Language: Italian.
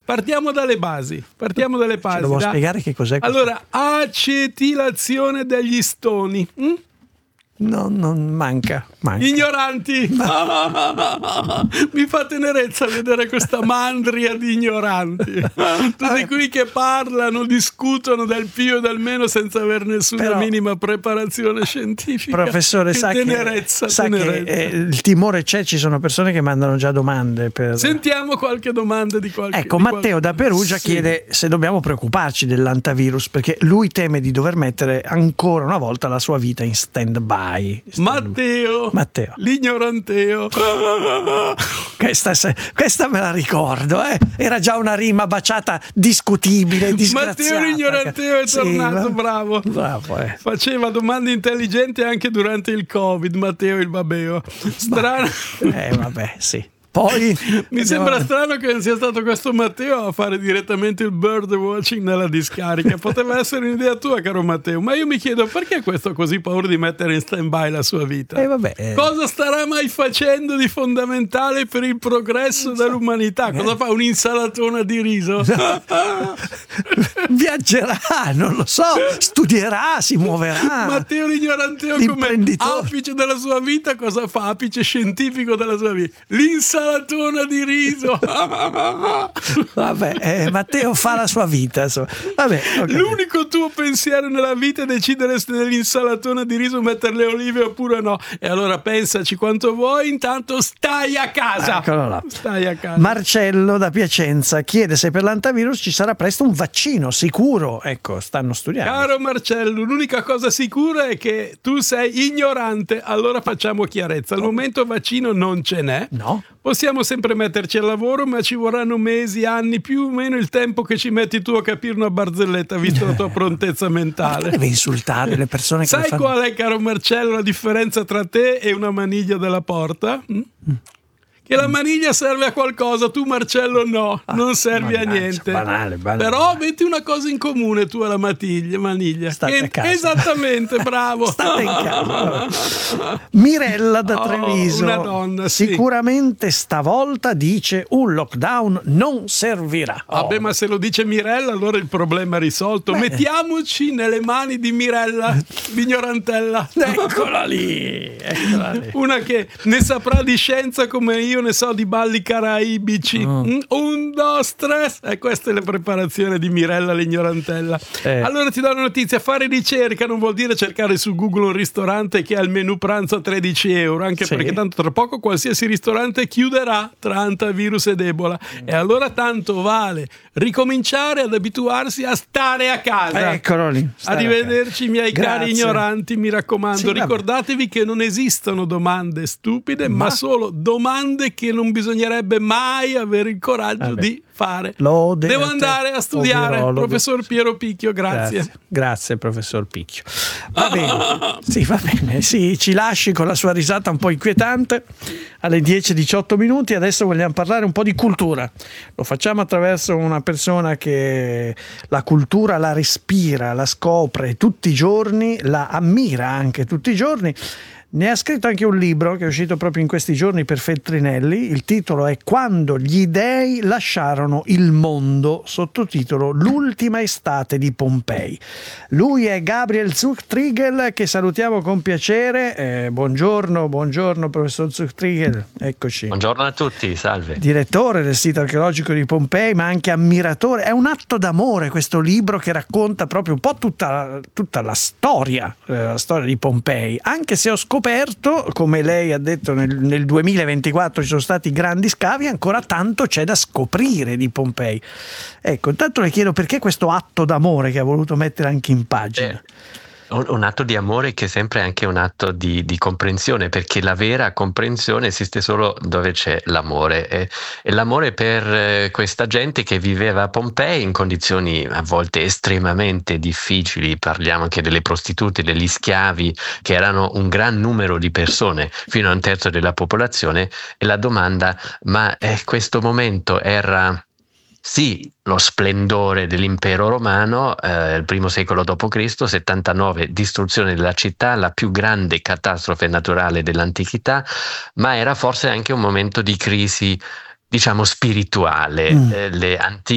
partiamo dalle basi. Ci devo spiegare che cos'è questo? Allora, acetilazione degli stoni. No, non manca. Ignoranti. Mi fa tenerezza vedere questa mandria di ignoranti. Tutti qui che parlano, discutono del più e del meno senza aver nessuna minima preparazione scientifica. Professore, sa che il timore c'è, ci sono persone che mandano già domande. Sentiamo qualche domanda di qualche. Ecco, Matteo da Perugia chiede se dobbiamo preoccuparci dell'antivirus, perché lui teme di dover mettere ancora una volta la sua vita in stand-by. Matteo. L'ignoranteo. Questa me la ricordo, era già una rima baciata discutibile, disgraziata. Matteo l'ignoranteo è tornato, bravo. Faceva domande intelligenti anche durante il Covid, Matteo il babeo. Strano. Vabbè, sì. Poi mi sembra strano che non sia stato questo Matteo a fare direttamente il bird watching nella discarica. Poteva essere un'idea tua, caro Matteo, ma io mi chiedo perché questo ha così paura di mettere in stand-by la sua vita. Cosa starà mai facendo di fondamentale per il progresso dell'umanità? Cosa fa, un'insalatona di riso? Viaggerà, non lo so, studierà, si muoverà. Matteo l'ignoranteo come apice della sua vita, cosa fa? Apice scientifico della sua vita. L'insalatona di riso. Matteo fa la sua vita, insomma. L'unico tuo pensiero nella vita è decidere se nell'insalatona di riso mettere le olive oppure no. E allora pensaci quanto vuoi, intanto stai a casa. Eccolo là. Stai a casa. Marcello da Piacenza chiede se per l'antivirus ci sarà presto un vaccino sicuro. Ecco, stanno studiando. Caro Marcello, l'unica cosa sicura è che tu sei ignorante, allora facciamo chiarezza. Al momento vaccino non ce n'è. No. Possiamo sempre metterci al lavoro, ma ci vorranno mesi, anni, più o meno il tempo che ci metti tu a capire una barzelletta, visto la tua prontezza mentale. Ma deve insultare le persone che Sai qual è, caro Marcello, la differenza tra te e una maniglia della porta? Che la maniglia serve a qualcosa, tu Marcello no, non servi a niente. Banale. Però avete una cosa in comune, tu e la maniglia. State a casa. Esattamente, bravo. State in casa. Mirella da Treviso. Una donna, sì. Sicuramente stavolta dice un lockdown non servirà. Vabbè, ma se lo dice Mirella allora il problema è risolto. Mettiamoci nelle mani di Mirella, l'ignorantella. Eccola lì. Una che ne saprà di scienza come io ne so di balli caraibici. 1, 2, 3. E questa è la preparazione di Mirella l'ignorantella. Allora ti do una notizia: fare ricerca non vuol dire cercare su Google un ristorante che ha il menù pranzo a 13 euro, anche perché tanto tra poco qualsiasi ristorante chiuderà tra antivirus ed Ebola. E allora tanto vale ricominciare ad abituarsi a stare a casa. Eccolo lì. Arrivederci miei cari ignoranti, mi raccomando, ricordatevi che non esistono domande stupide, ma solo domande che non bisognerebbe mai avere il coraggio di fare. Devo andare a studiare, professor Piero Picchio, grazie professor Picchio. Va bene, sì, ci lasci con la sua risata un po' inquietante alle 10:18 minuti. Adesso vogliamo parlare un po' di cultura. Lo facciamo attraverso una persona che la cultura la respira, la scopre tutti i giorni, la ammira anche tutti i giorni. Ne ha scritto anche un libro che è uscito proprio in questi giorni per Feltrinelli. Il titolo è Quando gli dei lasciarono il mondo, sottotitolo L'ultima estate di Pompei. Lui è Gabriel Zuchtriegel, che salutiamo con piacere. Buongiorno professor Zuchtriegel, eccoci. Buongiorno a tutti, salve. Direttore del sito archeologico di Pompei, ma anche ammiratore. È un atto d'amore questo libro che racconta proprio un po' tutta la storia di Pompei, anche se ho scoperto, come lei ha detto, nel 2024 ci sono stati grandi scavi, ancora tanto c'è da scoprire di Pompei. Ecco, intanto le chiedo perché questo atto d'amore che ha voluto mettere anche in pagina. Un atto di amore che è sempre anche un atto di comprensione, perché la vera comprensione esiste solo dove c'è l'amore, e l'amore per questa gente che viveva a Pompei in condizioni a volte estremamente difficili. Parliamo anche delle prostitute, degli schiavi, che erano un gran numero di persone, fino a 1/3 della popolazione. E la domanda: ma questo momento era sì lo splendore dell'impero romano, il primo secolo d.C., 79, distruzione della città, la più grande catastrofe naturale dell'antichità, ma era forse anche un momento di crisi, diciamo, spirituale. Le antiche